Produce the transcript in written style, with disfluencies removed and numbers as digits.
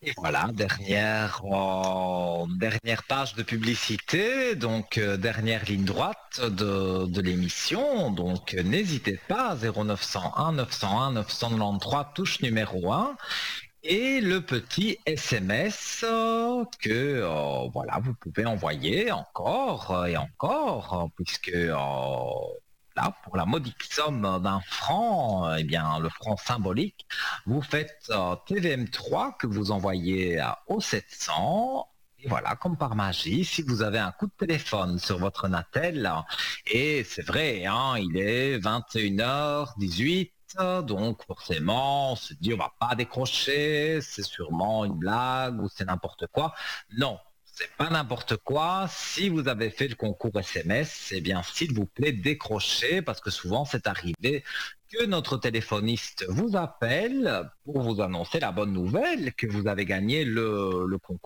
Et voilà, dernière page de publicité, donc dernière ligne droite de l'émission. Donc n'hésitez pas, 0901 901 993, touche numéro 1. Et le petit SMS que voilà, vous pouvez envoyer encore et encore, puisque là, pour la modique somme d'un franc, eh bien, le franc symbolique, vous faites TVM3 que vous envoyez au 700. Et voilà, comme par magie, si vous avez un coup de téléphone sur votre Natel, et c'est vrai, hein, il est 21h18, donc forcément, on se dit on va pas décrocher, c'est sûrement une blague ou c'est n'importe quoi. Non, c'est pas n'importe quoi. Si vous avez fait le concours SMS, eh bien s'il vous plaît décrochez parce que souvent c'est arrivé que notre téléphoniste vous appelle pour vous annoncer la bonne nouvelle que vous avez gagné le concours.